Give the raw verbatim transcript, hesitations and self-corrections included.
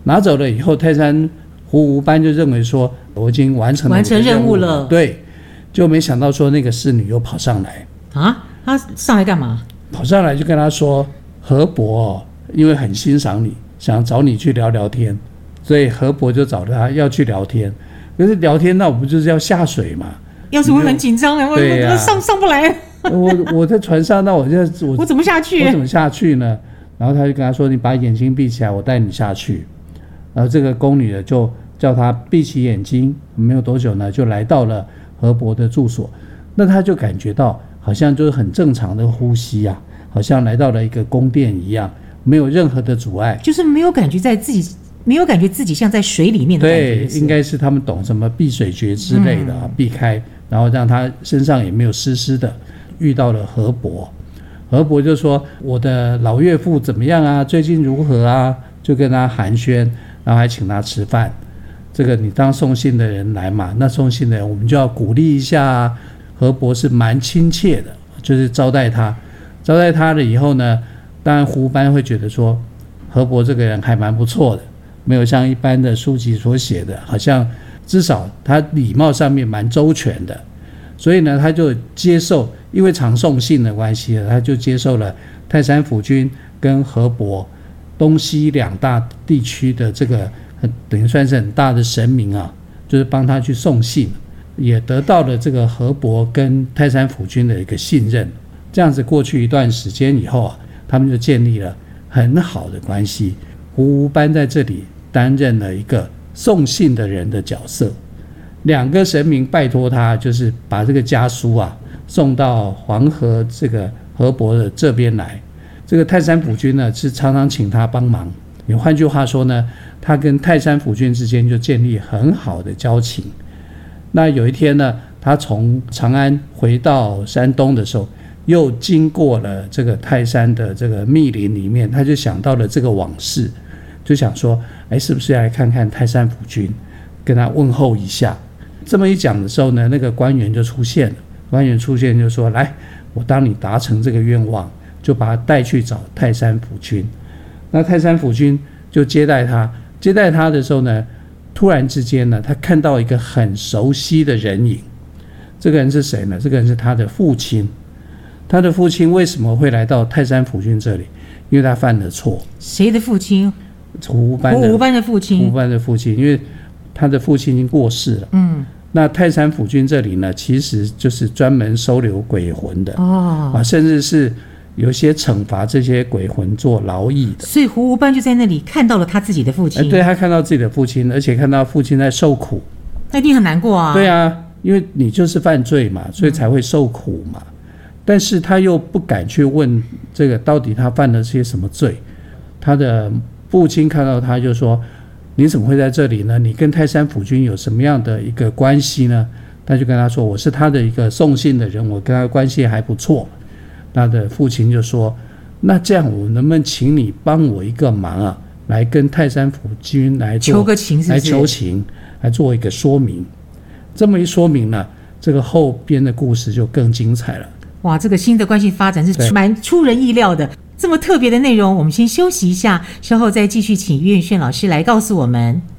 拿走了以后，泰山胡无班就认为说我已经完成了完成任务了， 对，就没想到说那个侍女又跑上来啊，她上来干嘛？ 跑上来就跟他说，河伯、哦、因为很欣赏你，想找你去聊聊天，所以河伯就找他要去聊天。可是聊天那我不就是要下水嘛？ 要是我很紧张了，我、啊、上上不来。 我我在船上，那我就我我怎么下去？ 我怎么下去呢？然后他就跟他说：“你把眼睛闭起来，我带你下去。”然后这个宫女的就叫他闭起眼睛，没有多久呢，就来到了河伯的住所。那他就感觉到好像就是很正常的呼吸啊，好像来到了一个宫殿一样，没有任何的阻碍， 就是没有感觉在自己。没有感觉自己像在水里面的感觉。 对，应该是他们懂什么避水诀之类的、啊嗯、避开，然后让他身上也没有湿湿的。遇到了河伯，河伯就说我的老岳父怎么样啊，最近如何啊，就跟他寒暄，然后还请他吃饭。这个你当送信的人来嘛，那送信的人我们就要鼓励一下啊。河伯是蛮亲切的，就是招待他，招待他了以后呢，当然胡班会觉得说河伯这个人还蛮不错的，没有像一般的书籍所写的，好像至少他礼貌上面蛮周全的，所以呢，他就接受，因为常送信的关系，他就接受了泰山府君跟河伯东西两大地区的这个等于算是很大的神明啊，就是帮他去送信，也得到了这个河伯跟泰山府君的一个信任。这样子过去一段时间以后啊，他们就建立了很好的关系。胡无班在这里担任了一个送信的人的角色，两个神明拜托他，就是把这个家书啊送到黄河这个河伯的这边来。这个泰山府君呢是常常请他帮忙，也换句话说呢，他跟泰山府君之间就建立很好的交情。那有一天呢，他从长安回到山东的时候，又经过了这个泰山的这个密林里面，他就想到了这个往事，就想说，哎，是不是要来看看泰山府君，跟他问候一下。这么一讲的时候呢，那个官员就出现了，官员出现就说，来，我当你达成这个愿望，就把他带去找泰山府君。那泰山府君就接待他，接待他的时候呢，突然之间呢，他看到一个很熟悉的人影。这个人是谁呢？这个人是他的父亲。他的父亲为什么会来到泰山府君这里？因为他犯了错。 谁的父亲？ 胡无班的。 胡无班的父亲。 胡无班的父亲，因为他的父亲已经过世了。嗯。那泰山府君这里呢，其实就是专门收留鬼魂的。哦。啊，甚至是有些惩罚这些鬼魂做劳役的。 所以胡无班就在那里看到了他自己的父亲。 对，他看到自己的父亲，而且看到父亲在受苦。 那一定很难过啊。 对啊，因为你就是犯罪嘛，所以才会受苦嘛。嗯，但是他又不敢去问这个到底他犯了些什么罪。他的父亲看到他就说，你怎么会在这里呢？你跟泰山府君有什么样的一个关系呢？他就跟他说，我是他的一个送信的人，我跟他关系还不错。他的父亲就说，那这样我能不能请你帮我一个忙啊，来跟泰山府君来做求个情，是不是？ 来求情，来做一个说明。这么一说明呢，这个后边的故事就更精彩了。 哇，这个新的关系发展是蛮出人意料的，这么特别的内容，我们先休息一下，稍后再继续请岳炫老师来告诉我们。